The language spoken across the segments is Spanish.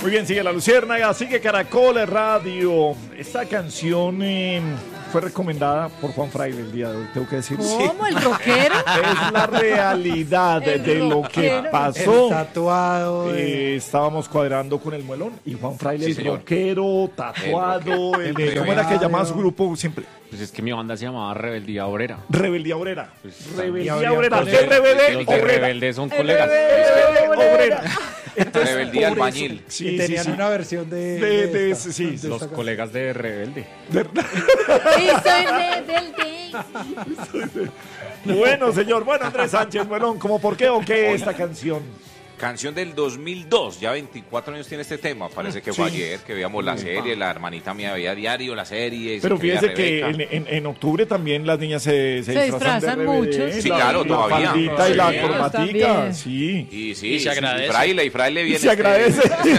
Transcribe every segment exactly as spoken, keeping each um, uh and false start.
Muy bien, sigue La Luciérnaga, sigue Caracol Radio. Esta canción eh, fue recomendada por Juan Fraile el día de hoy, tengo que decir. ¿Cómo? ¿El rockero? Es la realidad de, de lo que pasó. El tatuado. Eh, estábamos cuadrando con el muelón y Juan Fraile, Sí, el señor. rockero, tatuado, el, El ¿cómo era que rockero. llamaba su grupo siempre? Pues es que mi banda se llamaba Rebeldía Obrera. Rebeldía Obrera. Pues, Rebeldía habría- Obrera. los de R B D Los de Obrera. Rebelde son colegas. Obrera. Entonces, Rebeldía por eso- albañil. Sí, y sí, tenían sí. una versión de... De- de esta, ese, sí, de Los esta colegas de Rebelde. Y soy rebelde. Bueno, señor. Bueno, Andrés Sánchez, bueno, ¿cómo por qué o qué esta canción? Canción del dos mil dos, ya veinticuatro años tiene este tema. Parece que fue Sí. ayer que veíamos la serie, la hermanita mía veía diario la serie. Pero se creía fíjese que Rebeca. en, en- en octubre también las niñas se, se, Se disfrazan disfrazan de R B D, muchos. Sí, la- claro, la todavía. faldita y la Sí. corbatica, También. sí. Y sí, Y se sí, agradece. Y Fraile, y Fraile Y viene. se agradece.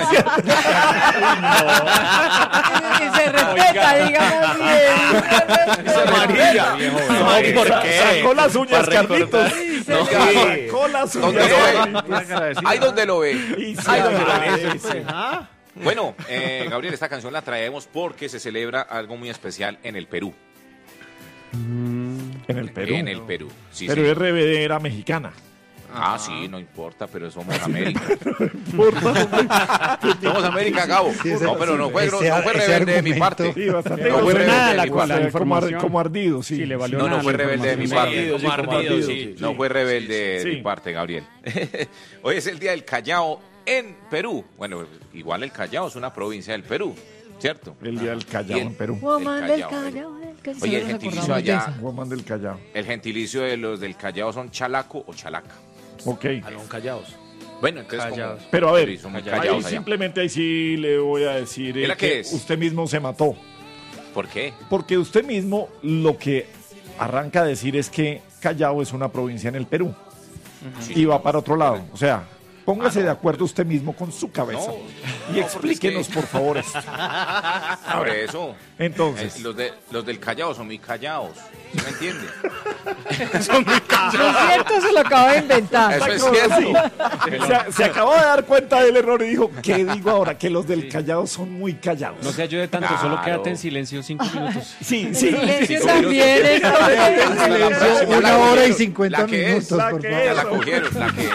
Y se respeta, digamos bien. María, viejo. No, ¿por sa- qué? Sacó las uñas, Para Carlitos. Sí, No, señor. sacó las ¿Dónde uñas, lo ve? Carlitos. Ahí donde lo ve. Y se Ahí donde lo ve. agradece. Bueno, eh, Gabriel, esta canción la traemos porque se celebra algo muy especial en el Perú. En el Perú. En el Perú. Sí, Pero sí. R B D era mexicana. Ah, sí, no importa, pero somos América. Somos América, Gabo. No, pero no fue, no, Ese- no fue ese rebelde de mi argumento. parte. Sí, bastante. No fue grosero. nada la- Sí, como- la información. Como ardido, sí. Sí, le valió No, no nada fue la rebelde de mi información. parte. Como ardido, sí. No fue rebelde de Sí. mi parte, Gabriel. Hoy es el día del Callao en Perú. Bueno, igual el Callao es una provincia del Perú, ¿cierto? El día del Callao Y el- en Perú. Woman El del Callao. Callao, del Callao. Oye, el Nos gentilicio acordamos de allá, esa. Woman del Callao. el gentilicio de los del Callao son chalaco o chalaca. Ok. Alón Callaos. Bueno, entonces Callaos. como... Pero a ver, Sí, son muy ahí callados allá. simplemente ahí sí le voy a decir eh, ¿Mira que qué es? usted mismo se mató. ¿Por qué? Porque usted mismo lo que arranca a decir es que Callao es una provincia en el Perú Sí. y va para otro lado. O sea, póngase Ah, no. de acuerdo usted mismo con su cabeza No, y no, explíquenos, porque por favor, esto. Por eso. Entonces, Eh, los, de, los del Callao son muy callados. ¿Sí me entiende? Lo cierto se lo acabo de inventar. Eso es no, cierto. sí. se, se acabó de dar cuenta del error y dijo, ¿qué digo ahora? Que los del Callao son muy callados. No se ayude tanto, solo Claro. quédate en silencio cinco minutos. Sí, sí. Silencio sí, también. entonces. Silencio, Ya la una hora y cogieron. cincuenta La que es, minutos, la por que favor. Ya la Eso. cogieron, la que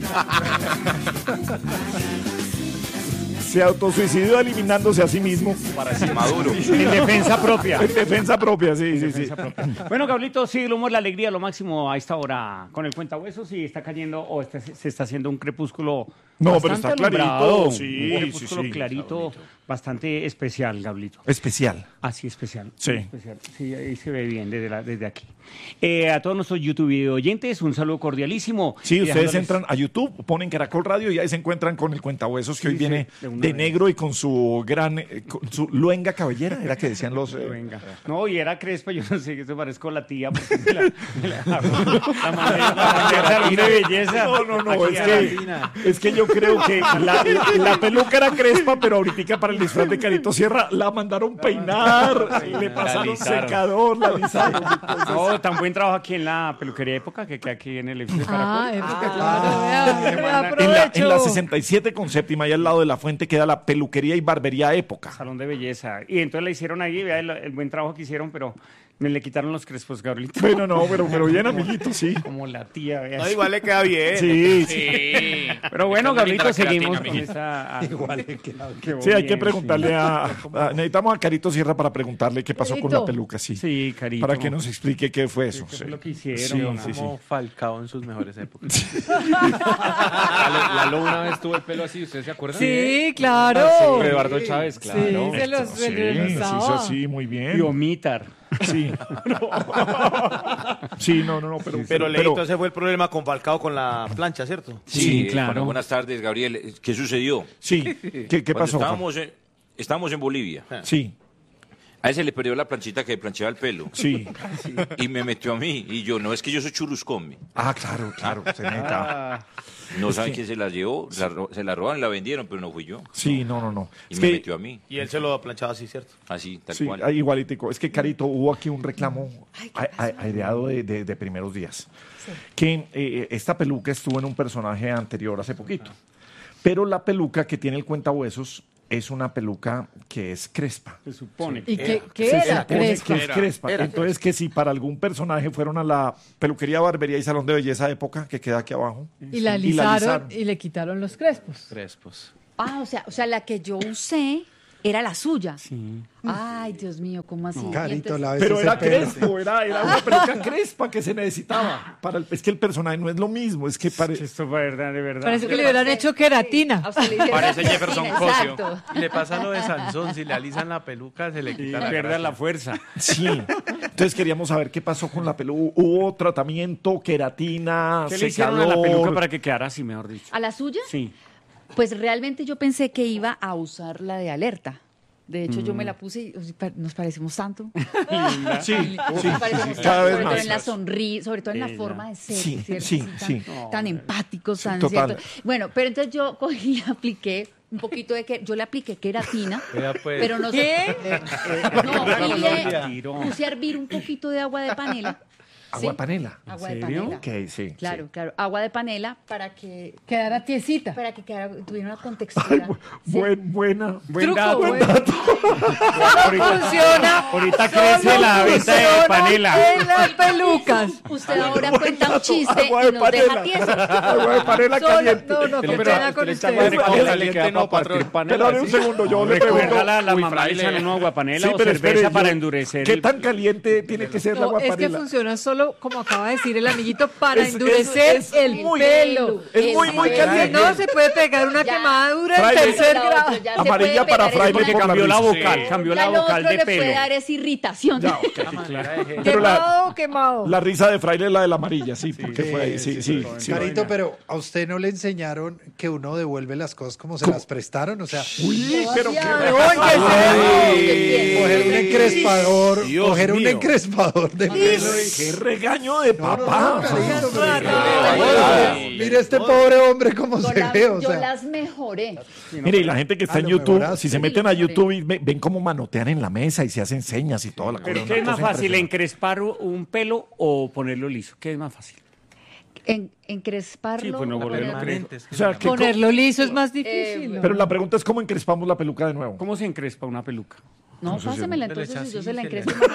Se autosuicidó eliminándose a sí mismo. es Maduro. En defensa propia. En defensa propia, sí, sí, sí. Bueno, Gablito, sí, el humor, la alegría, lo máximo a esta hora con el cuentahuesos y está cayendo o está- se está haciendo un crepúsculo. No, pero bastante está clarito, alumbrado, sí, un crepúsculo sí, sí. clarito, bastante especial, Gablito. Especial. Así especial. Sí. Especial. Sí, ahí se ve bien desde, la- desde aquí. Eh, a todos nuestros YouTube video oyentes, un saludo cordialísimo. Sí, Y ustedes dejándoles- entran a YouTube, ponen Caracol Radio y ahí se encuentran con el cuentahuesos que Sí, hoy viene sí, de una de vez. negro y con su gran, eh, con su luenga cabellera, era que decían los... eh, Venga. No, y era Crespa, yo no sé, que se parezco a la tía. Porque me la, me la, la mandé, la mandé al salón de belleza. No, no, no, Aquí es a que, Latina. es que yo creo que la, la peluca era crespa, pero ahorita para el disfraz de Carito Sierra la mandaron peinar, le pasaron alisaron. secador, la alisaron. No, tan buen trabajo aquí en la peluquería época que queda aquí en el edificio Ah, Caracol. época, claro. Vea, vea, En la, aprovecho. en la sesenta y siete con séptima, y al lado de la fuente, queda la peluquería y barbería época. Salón de belleza. Y entonces le hicieron ahí, vea el, el buen trabajo que hicieron, pero me le quitaron los crespos, Gabrielito. Bueno, no, pero, pero bien, amiguito, sí. Como la tía, vea. No, igual le queda bien. Sí, sí. Sí. Pero bueno, Está bonita Gabrielito, la seguimos queratina, con amiguito. esa... ah, Igual le queda bien. qué Sí, hay bien, que preguntarle a, a- Necesitamos a Carito Sierra para preguntarle qué pasó con Carito. la peluca, sí. Sí, Carito. Para que nos explique qué fue eso. ¿Qué sí. fue lo que hicieron? Sí, no? sí, sí. Como Falcao en sus mejores épocas. Lalo, Lalo una vez tuvo el pelo así, ¿ustedes se acuerdan? Sí, claro. Eduardo Chávez, claro. Sí, se los Sí, se sí, los se hizo usaba. así, muy Y bien. Omitar. Sí. Sí, no, no, no, pero... Pero Leito, ese fue el problema con Falcao con la plancha, ¿cierto? Sí, eh, claro. bueno, buenas tardes, Gabriel. ¿Qué sucedió? Sí, ¿qué, qué Cuando pasó? Juan? Estábamos en, estábamos en Bolivia. Sí, A él se le perdió la planchita que planchaba el pelo. sí. Y me metió a mí. Y yo, no es que yo soy churuscomi. Ah, claro, claro, se neta. Ah, No saben quién se la llevó. La ro- se la robaron, la vendieron, pero no fui yo. Sí, no, no, no. Y Es me que, metió a mí. Y él se lo ha planchado así, ¿cierto? Así, tal sí, cual. ah, igualitico. Es que, Carito, hubo aquí un reclamo a- a- aireado de, de- de primeros días. Que eh, esta peluca estuvo en un personaje anterior hace poquito. Pero la peluca que tiene el cuentahuesos es una peluca que es crespa. Se supone. ¿Y qué, qué Se era? supone Crespa. que es crespa. Entonces, que si para algún personaje fueron a la peluquería, barbería y salón de belleza de época, que queda aquí abajo. Y la Y la alisaron alisaron. y le quitaron los crespos. Crespos. Ah, o sea, o sea, la que yo usé era la suya. Ay, Dios mío, ¿cómo así? Y Carito, entonces- la Pero ese era pelo. crespo, era, era una peluca crespa que se necesitaba. Para el- es que el personaje no es lo mismo, es que pare- Esto es verdad, de verdad. Parece que le hubieran hecho queratina. A usted le hicieron Parece la Jefferson queratina, Cosio. exacto. Y le pasa lo de Sansón, si le alisan la peluca se le quita la Pierde gracia. la fuerza. Sí. Entonces queríamos saber qué pasó con la peluca. ¿Hubo tratamiento, queratina, ¿Qué le hicieron a la secador? peluca para que quedara así, mejor dicho? ¿A la suya? Sí. Pues realmente yo pensé que iba a usar la de alerta. De hecho, yo me la puse y o sea, pa- nos parecemos tanto. Sí, sí, Nos parecemos sí, tanto, cada vez sobre todo más. en la sonrisa, sobre todo en la Ella. forma de ser. Sí, ¿cierto? sí, tan, sí. tan empáticos, tan total. ¿cierto? Bueno, pero entonces yo cogí y apliqué un poquito de que yo le apliqué queratina, Vea, pues. pero no sé. ¿Qué? No, y le Tiró. puse a hervir un poquito de agua de panela. Agua de ¿sí? panela. Agua de serio? panela. Ok, sí. Claro, claro. Agua de panela para que Quedara tiesita. para que quedara, tuviera una contextura. Bu- Sí. buen, buena. Buen Truco, dato. buen Solo funciona. Ahorita solo crece la venta de funciona panela. En las pelucas. Usted ahora cuenta un chiste Agua y de nos deja panela. tiesos. Agua de panela Solo, caliente. no, no, qué Pero- pena con pero esta ustedes. agua de panela caliente le queda no, para partir patrón. Pero un segundo, yo le Recuerda pregunto. la, la Uy, mamá fraile. le echan una agua panela Sí, o pero cerveza espere, para yo- endurecer. ¿Qué el- tan caliente tiene que ser el No, agua es que panela? funciona solo, como acaba de decir el amiguito, para Es- es- endurecer es el muy- pelo. Es muy, muy Sí. caliente. No se puede pegar una Ya. quemadura en Fraile. tercer La grado. otra ya se Amarilla puede para pegar fraile en Porque por la cambió la risa. vocal, Sí. cambió Ya la lo vocal otro de le puede pelo. dar es irritación. Ya, ok. Pero Quemado, la, quemado. la risa de fraile es la de la amarilla, sí, porque fue ahí, sí, sí. sí. Carito, pero a usted no le enseñaron que uno devuelve las cosas como se las prestaron, o sea, Uy, pero qué Ay, coger un encrespador, Dios coger un mío. encrespador de pelo y... qué regaño de papá. Carito, pero- Ay, Mire este pobre hombre cómo Yo, se la- ve, o yo sea. las mejoré. Mire, y la gente que está Ah, en lo YouTube, mejoraste. si se Sí, meten lo a mejoré. YouTube y ve- ven cómo manotean en la mesa y se hacen señas y toda la cosa. ¿Pero una qué es más cosa fácil, impresionante. encrespar un pelo o ponerlo liso? ¿Qué es más fácil? En, encresparlo. Sí, pues no volverlo ponerlo- permanente, es que O sea, se que Ponerlo liso es más difícil. Eh, ¿no? Pero la pregunta es cómo encrespamos la peluca de nuevo. ¿Cómo se encrespa una peluca? No, pásemela Le echa entonces y yo así, se la se le- encrespo.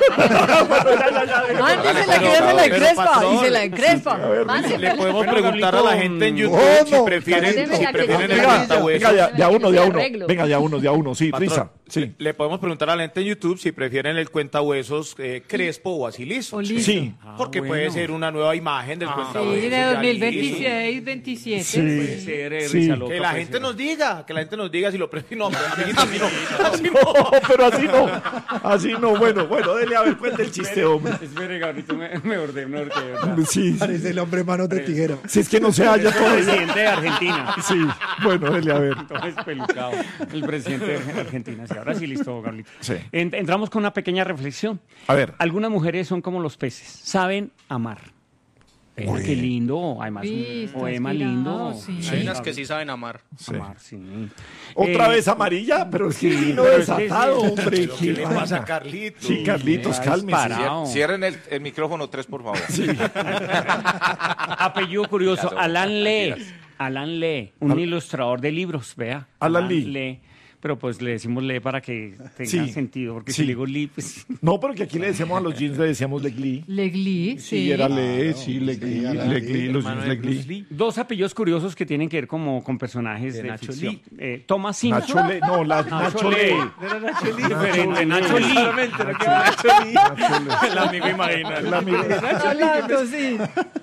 Antes se la pero- crea, se la pero, encrespa patrón, y se la encrespa. Le podemos Bueno, preguntar a la gente en YouTube ¿Cómo? si prefieren, Carito, si Venga, prefieren el que- Venga, cuentahuesos. venga, de, de a uno, de a uno. Arreglo. Venga, de a uno, de a uno. Sí, Patrón, Risa. Sí. Le podemos preguntar a la gente en YouTube si prefieren el cuentahuesos eh, crespo o así liso. O liso. Sí. Porque Ah, puede bueno. ser una nueva imagen del cuentahuesos. Sí, de ya dos mil liso. veintiséis, veintisiete. Sí. Puede ser, eh, Sí. risa loca, Que la puede gente ser. nos diga, que la gente nos diga si lo prefieren. No, pero amiguito, así no. Así no. No, pero así no. Así no. Bueno, bueno, dele a ver, cuente el chiste, hombre. Espere, Gabrielito, me, me ordené, me ordené, de verdad. Sí. Parece el hombre manos de tijera. Si es que no se halla todavía. Presidente de Argentina. Sí. Bueno, dele a ver. Todo espelucado. El presidente de Argentina. Sí, ahora sí, listo, Gabrielito. Sí. En- entramos con una pequeña reflexión. A ver. Algunas mujeres son como los peces, saben amar. Vea, qué lindo. Además, Sí, un está poema inspirado, lindo. sí. Hay unas que sí saben amar. Sí. Amar, sí. Otra Eh, vez amarilla, pero es que vino pero es que desatado, sí. hombre. ¿Qué qué le pasa a vaina. Carlitos? Sí, Carlitos, Está cálmese. disparado. Cier- Cierren el, el micrófono tres, por favor. Apellido curioso, Claro, Alan Lee. mentiras. Alan Lee, un Al- ilustrador de libros, vea. Alan Lee. Pero pues le decimos Lee para que tenga Sí, sentido, porque sí. si le digo Lee, pues... No, porque aquí le decíamos a los jeans, le decíamos Legli. Legli, Sí, sí. era Le, sí, Legli, Alan Legli, Lee, los hermano jeans de Bruce Legli. Lee. Dos apellidos curiosos que tienen que ver como con personajes de, De Nacho ficción. Lee. Eh, Thomas Simpson. Nacho Le, no, la, Nacho Le. Era Nacho Lee. Diferente, Nacho Lee. Solamente, no quedó Nacho Lee. El amigo imaginario. El amigo. Hablando, sí.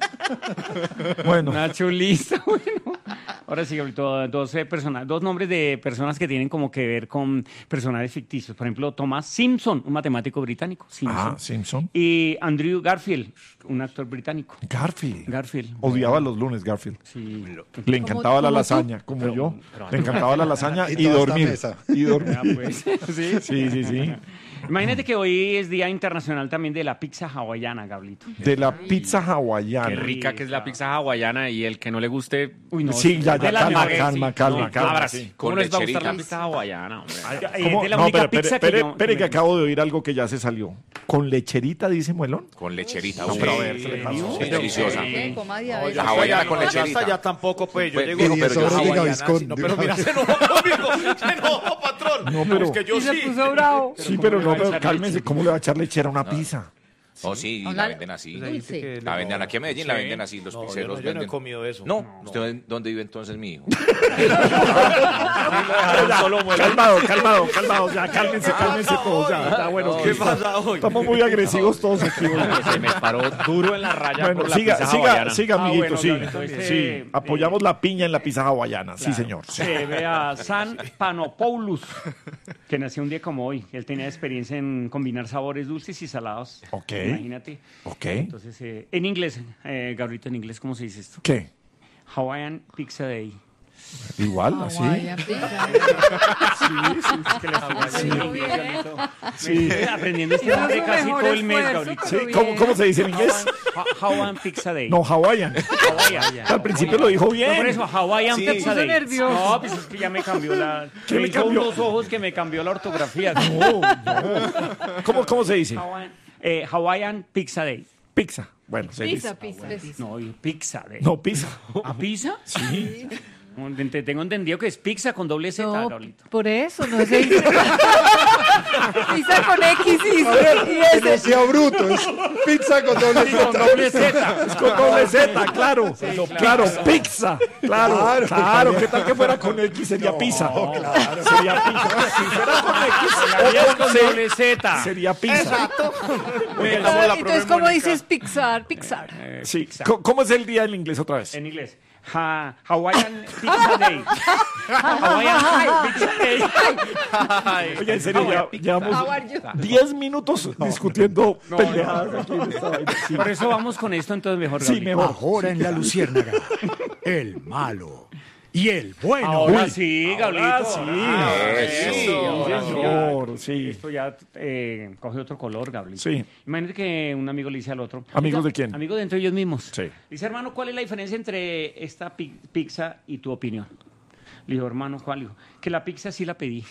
Bueno, Nacho Lee, está bueno. Ahora sí, Gabrielito, dos, eh, persona- dos nombres de personas que tienen como que ver con personajes ficticios. Por ejemplo, Thomas Simpson, un matemático británico. Simpson. ah, Simpson. Y Andrew Garfield, un actor británico. Garfield. Garfield. Odiaba los lunes, Garfield. Sí. Le encantaba la como tú. lasaña, como Pero- yo. pero- Le encantaba la lasaña Y y, toda esta dormir. mesa. Y dormir. Ah, pues. Sí. Sí, sí, sí. Imagínate que hoy es Día Internacional también de la pizza hawaiana, Gablito. De la pizza hawaiana. Qué rica que es la pizza hawaiana y el que no le guste, Uy, no. Sí, ya ya, de la calma, nuggets, calma, sí. calma, No, calma, ahora sí. sí. ¿Cómo Con les va a gustar lecherita. la pizza hawaiana, hombre? Eh, ¿Cómo? de la No, única pero, pizza pero, que pero, yo- espere que que me- acabo de oír algo que ya se salió. ¿Con lecherita, dice Muelón? Con lecherita. No, sí. pero a ver, ¿qué le pasó? Sí, deliciosa. ¿Qué? Coma No, diabetes. ya La hawaiana hasta con ya- ya lecherita. hasta ya tampoco, pues, yo Pues, llego... digo, Y diez pero yo sobres de hawaiana, Gaviscon, sí, no, de pero una mira, vez. se enojó conmigo, se enojó, patrón. No, pero- Es que yo Y se sí. puso bravo. Sí, pero le no, va a pero echar cálmese, leche? ¿cómo le va a echar lechera a una pizza? Oh, sí, Una- la venden así. Dulce. La venden aquí en Medellín, la Sí. venden así, los No, yo pizzeros no- yo no he venden. comido eso. No, No. ¿usted dónde vive entonces mi hijo? Calmado, calmado, calmado, ya, cálmense, cálmense todos, ya, ya, bueno, ¿Qué sí, pasa hoy? estamos muy agresivos todos aquí. hoy. Se me paró duro en la raya Bueno, por la siga, pizza siga, hawaiana. siga, Ah, amiguito, bueno, sí, Gabriel, entonces, sí, eh, apoyamos la piña en la pizza hawaiana, sí, señor. sí. Se ve a San Panopoulos, que nació un día como hoy. Él tenía experiencia en combinar sabores dulces y salados. Ok. Imagínate. Ok. Entonces, eh, en inglés, eh, Gabrielito, en inglés, ¿cómo se dice esto? ¿Qué? Hawaiian Pizza Day. Igual, así. Hawaiian pizza. Sí, sí, es que le estoy haciendo Sí. inglés, Gabrielito. Sí. Me- Aprendiendo este Hizo nombre su casi mejor todo el mes, esfuerzo, Gabrielito. Sí, Muy ¿Cómo, bien. ¿Cómo se dice en inglés? Ha- Hawaiian Pizza Day. No, Hawaiian. Hawaiian. Al principio lo dijo No, por bien. eso, Hawaiian Sí. Pizza Se Day. puso nervioso. No, pues es que ya me cambió la... ¿Qué me le hizo cambió? unos ojos que me cambió la ortografía. No, no. ¿Cómo, ¿Cómo se dice? Hawaiian, eh, Hawaiian Pizza Day. Pizza. Bueno, se Pizza, dice. pizza. No, y Pizza Day. No, pizza. ¿A pizza? Sí. Te- Tengo entendido que es pizza con doble Z, No, Gabrielito. por eso, no se dice. Pizza con X y, y Que no S. sea bruto, es pizza con doble Con Z. doble Z. Es con doble Z, claro. claro. Claro, pizza. Claro, Claro, claro. ¿Qué tal que fuera con X? Sería pizza. claro. Sería pizza. Si fuera con X La mía es o con con C, doble Z. sería pizza. Entonces, ¿cómo dices Pixar? Pixar. Eh, Sí. pizza. ¿Cómo- ¿Cómo es el día en inglés otra vez? En inglés. Ha- Hawaiian Pizza Day. Hawaiian Pizza Day. Oye, en serio, ya Hawaiian llevamos How are you? diez minutos discutiendo peleadas aquí en esta vaina. Sí. Por eso vamos con esto, entonces mejor. Sí, Gabriel. mejor. Ahora en la Luciérnaga, el malo y el bueno. Ahora Uy. sí, Ahora Gabrielito. sí. Ah, Eso. sí, ahora sí. Señor, sí. Esto ya eh, coge otro color, Gabriel. Sí. Imagínate que un amigo le dice al otro. ¿Amigos Oiga, de quién? Amigos de entre ellos mismos. Sí. Dice, hermano, ¿cuál es la diferencia entre esta pi- pizza y tu opinión? Le dijo, hermano, ¿cuál? Le dijo, que la pizza sí la pedí.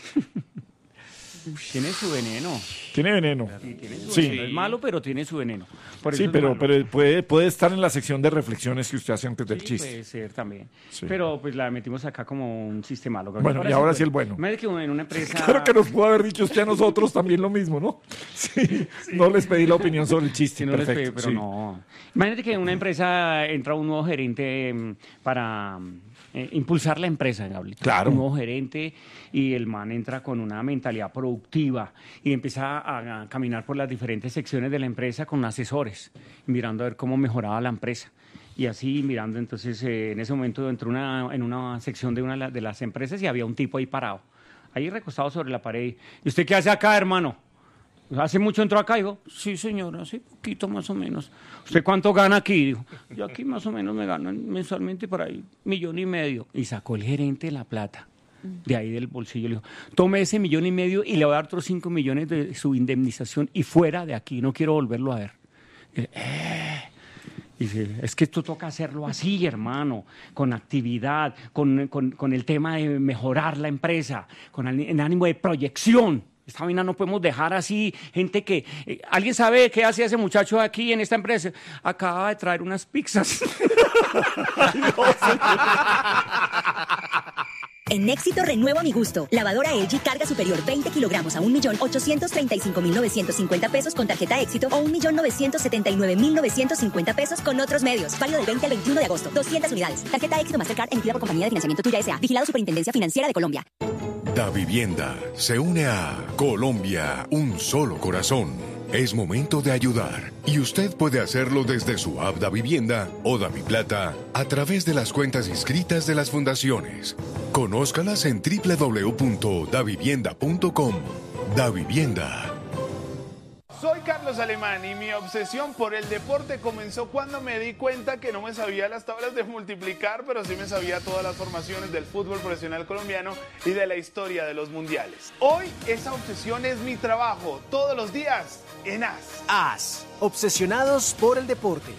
Tiene su veneno. Tiene veneno. Sí, tiene su Sí. veneno. Es malo, pero tiene su veneno. Por eso Sí, es pero, malo. pero puede, puede estar en la sección de reflexiones que usted hace antes del Sí, chiste. puede ser también. Sí. Pero pues la metimos acá como un chiste malo. Bueno, y ahora sí el bueno. Imagínate que en una empresa... Claro que nos pudo haber dicho usted a nosotros también lo mismo, ¿no? Sí. No les pedí la opinión sobre el chiste. Sí, no les Perfecto. pedí, pero sí. no. Imagínate que en una empresa entra un nuevo gerente mm, para mm, eh, impulsar la empresa, Gabriel. Claro. Un nuevo gerente y el man entra con una mentalidad productiva y empieza a, a caminar por las diferentes secciones de la empresa con asesores, mirando a ver cómo mejoraba la empresa. Y así mirando, entonces, eh, en ese momento entró una, en una sección de una de la- de las empresas y había un tipo ahí parado, ahí recostado sobre la pared. ¿Y usted qué hace acá, hermano? ¿Hace mucho entró acá? Dijo, sí, señora, hace poquito más o menos. ¿Usted cuánto gana aquí? Dijo, yo aquí más o menos me gano mensualmente por ahí millón y medio. Y sacó el gerente la plata de ahí del bolsillo. Le dijo, tome ese millón y medio y le voy a dar otros cinco millones de su indemnización y fuera de aquí, no quiero volverlo a ver. Y dice, "Eh". Dice, es que esto toca hacerlo así, hermano, con actividad, con, con- con el tema de mejorar la empresa, con el, el ánimo de proyección. Esta vaina no podemos dejar así, gente que... eh, ¿Alguien sabe qué hace ese muchacho aquí en esta empresa? Acaba de traer unas pizzas. En Éxito renuevo mi gusto. Lavadora L G carga superior veinte kilogramos a un millón ochocientos treinta y cinco mil novecientos cincuenta pesos con tarjeta Éxito o un millón novecientos setenta y nueve mil novecientos cincuenta pesos con otros medios. Válido del veinte al veintiuno de agosto. doscientas unidades. Tarjeta Éxito Mastercard emitida por Compañía de Financiamiento Tuya S A. Vigilado Superintendencia Financiera de Colombia. Da Vivienda se une a Colombia, un solo corazón. Es momento de ayudar y usted puede hacerlo desde su app Da Vivienda o Da Mi Plata a través de las cuentas inscritas de las fundaciones. Conózcalas en doble u doble u doble u punto da vivienda punto com. Da Vivienda. Soy Carlos Alemán y mi obsesión por el deporte comenzó cuando me di cuenta que no me sabía las tablas de multiplicar, pero sí me sabía todas las formaciones del fútbol profesional colombiano y de la historia de los mundiales. Hoy esa obsesión es mi trabajo, todos los días en A S. A S, obsesionados por el deporte.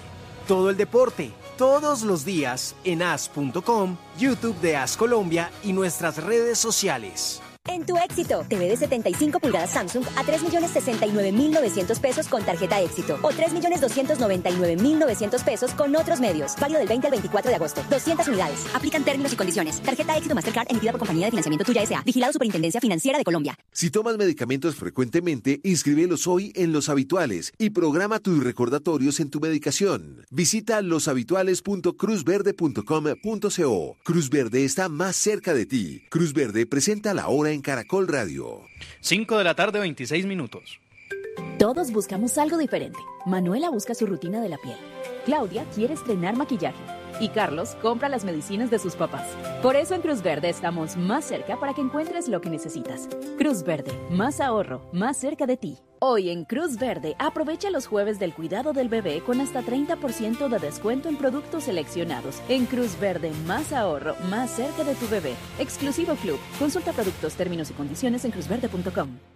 Todo el deporte, todos los días en as punto com, YouTube de As Colombia y nuestras redes sociales. En tu éxito, T V de setenta y cinco pulgadas Samsung a tres millones sesenta y nueve mil novecientos pesos con tarjeta éxito o tres millones doscientos noventa y nueve mil novecientos pesos con otros medios. Válido del veinte al veinticuatro de agosto. doscientas unidades. Aplican términos y condiciones. Tarjeta éxito Mastercard emitida por Compañía de Financiamiento Tuya S A. Vigilado Superintendencia Financiera de Colombia. Si tomas medicamentos frecuentemente, inscríbelos hoy en Los Habituales y programa tus recordatorios en tu medicación. Visita loshabituales punto cruz verde punto com punto co. Cruz Verde está más cerca de ti. Cruz Verde presenta la hora en Caracol Radio. cinco de la tarde, veintiséis minutos. Todos buscamos algo diferente. Manuela busca su rutina de la piel. Claudia quiere estrenar maquillaje. Y Carlos compra las medicinas de sus papás. Por eso en Cruz Verde estamos más cerca para que encuentres lo que necesitas. Cruz Verde, más ahorro, más cerca de ti. Hoy en Cruz Verde, aprovecha los jueves del cuidado del bebé con hasta treinta por ciento de descuento en productos seleccionados. En Cruz Verde, más ahorro, más cerca de tu bebé. Exclusivo Club. Consulta productos, términos y condiciones en cruz verde punto com.